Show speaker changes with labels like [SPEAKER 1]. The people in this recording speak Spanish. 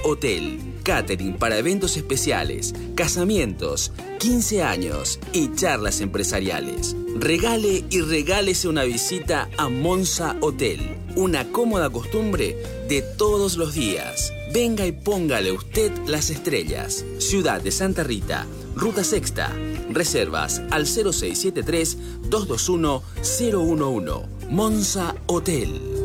[SPEAKER 1] Hotel. Catering para eventos especiales, casamientos, 15 años y charlas empresariales. Regale y regálese una visita a Monza Hotel. Una cómoda costumbre de todos los días. Venga y póngale usted las estrellas. Ciudad de Santa Rita, Ruta Sexta. Reservas al 0673-221-011. Monza Hotel.